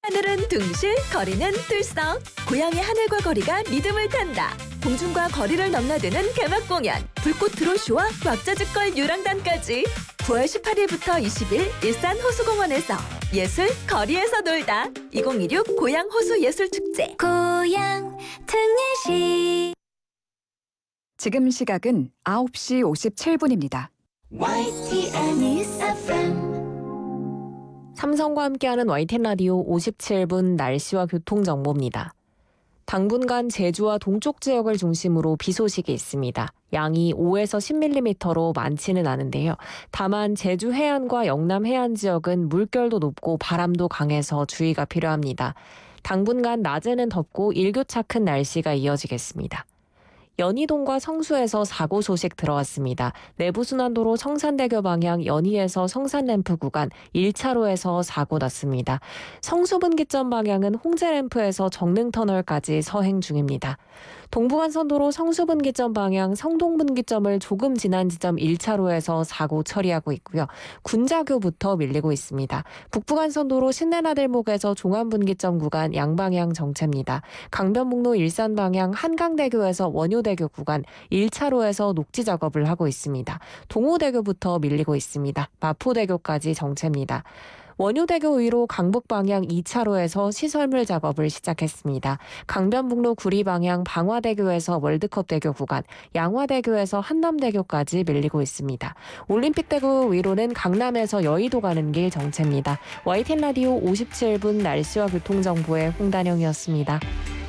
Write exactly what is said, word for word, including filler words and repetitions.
하늘은 둥실, 거리는 뚫썩. 고향의 하늘과 거리가 리듬을 탄다. 공중과 거리를 넘나드는 개막 공연. 불꽃 드론쇼와 왁자지껄 유랑단까지. 구월 십팔일부터 이십일 일산 호수공원에서 예술 거리에서 놀다. 이천이십육 고향 호수 예술축제. 고향 특례시. 지금 시각은 아홉 시 오십칠 분입니다. 와이티엔 에프엠. 삼성과 함께하는 와이티엔 라디오 오십칠 분 날씨와 교통정보입니다. 당분간 제주와 동쪽 지역을 중심으로 비 소식이 있습니다. 양이 오에서 십 밀리미터로 많지는 않은데요. 다만 제주 해안과 영남 해안 지역은 물결도 높고 바람도 강해서 주의가 필요합니다. 당분간 낮에는 덥고 일교차 큰 날씨가 이어지겠습니다. 연희동과 성수에서 사고 소식 들어왔습니다. 내부순환도로 청산대교 방향 연희에서 성산램프 구간 일 차로에서 사고 났습니다. 성수분기점 방향은 홍제램프에서 정릉터널까지 서행 중입니다. 동부간선도로 성수분기점 방향 성동분기점을 조금 지난 지점 일 차로에서 사고 처리하고 있고요. 군자교부터 밀리고 있습니다. 북부간선도로 신내나들목에서 종안분기점 구간 양방향 정체입니다. 강변북로 일산 방향 한강대교에서 원효대교 구간 일 차로에서 녹지 작업을 하고 있습니다. 동호대교부터 밀리고 있습니다. 마포대교까지 정체입니다. 원효대교 위로 강북 방향 이 차로에서 시설물 작업을 시작했습니다. 강변북로 구리 방향 방화대교에서 월드컵대교 구간, 양화대교에서 한남대교까지 밀리고 있습니다. 올림픽대교 위로는 강남에서 여의도 가는 길 정체입니다. 와이티엔 라디오 오십칠 분 날씨와 교통정보의 홍단영이었습니다.